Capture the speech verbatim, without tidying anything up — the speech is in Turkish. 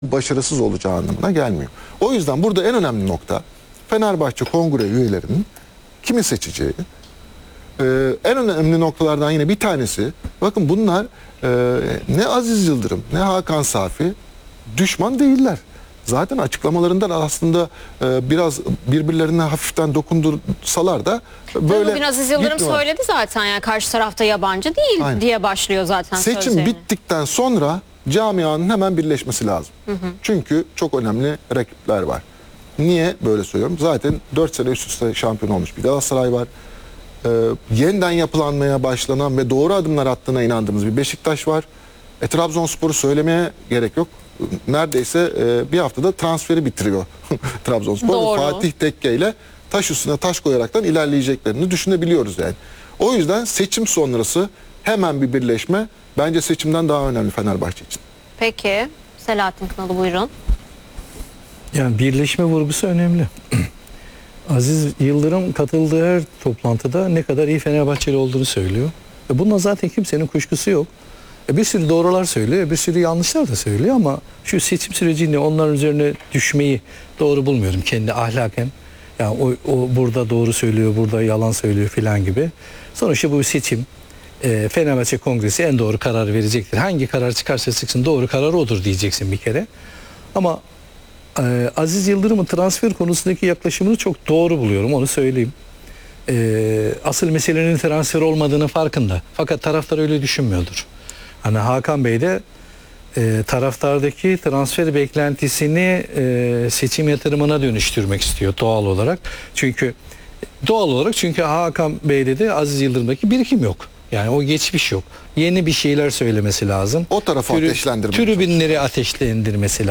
başarısız olacağı anlamına gelmiyor. O yüzden burada en önemli nokta Fenerbahçe kongre üyelerinin kimi seçeceği. Ee, en önemli noktalardan yine bir tanesi, bakın bunlar e, ne Aziz Yıldırım ne Hakan Safi düşman değiller. Zaten açıklamalarından aslında e, biraz birbirlerine hafiften dokundursalar da böyle... Bugün Aziz Yıldırım gitmiyorlar. söyledi zaten, yani karşı tarafta yabancı değil Aynen. diye başlıyor zaten Seçim sözlerine. bittikten sonra camianın hemen birleşmesi lazım. Hı hı. Çünkü çok önemli rakipler var. Niye böyle söylüyorum? Zaten dört sene üst üste şampiyon olmuş bir Galatasaray var. Ee, yeniden yapılanmaya başlanan ve doğru adımlar attığına inandığımız bir Beşiktaş var. E, Trabzonspor'u söylemeye gerek yok. Neredeyse e, bir haftada transferi bitiriyor Trabzonspor. Doğru. Fatih Tekke ile taş üstüne taş koyaraktan ilerleyeceklerini düşünebiliyoruz yani. O yüzden seçim sonrası hemen bir birleşme bence seçimden daha önemli Fenerbahçe için. Peki Selahattin Kınalı, buyurun. Yani birleşme vurgusu önemli. Aziz Yıldırım katıldığı her toplantıda ne kadar iyi Fenerbahçeli olduğunu söylüyor. E bundan zaten kimsenin kuşkusu yok. E bir sürü doğrular söylüyor, bir sürü yanlışlar da söylüyor ama şu seçim sürecinde onların üzerine düşmeyi doğru bulmuyorum kendi ahlaken. Yani o, o burada doğru söylüyor, burada yalan söylüyor filan gibi. Sonuçta bu seçim, e, Fenerbahçe Kongresi en doğru karar verecektir. Hangi karar çıkarsa çıksın doğru karar odur diyeceksin bir kere. Ama e, Aziz Yıldırım'ın transfer konusundaki yaklaşımını çok doğru buluyorum, onu söyleyeyim. E, asıl meselenin transfer olmadığını farkında. Fakat taraftar öyle düşünmüyordur. Hani Hakan Bey de e, taraftardaki transfer beklentisini e, seçim yatırımına dönüştürmek istiyor doğal olarak. Çünkü doğal olarak çünkü Hakan Bey'de de Aziz Yıldırım'daki birikim yok. Yani o geçmiş yok. Yeni bir şeyler söylemesi lazım. O tarafı Tribü- ateşlendirmeye Tribünleri ateşlendirmesi lazım.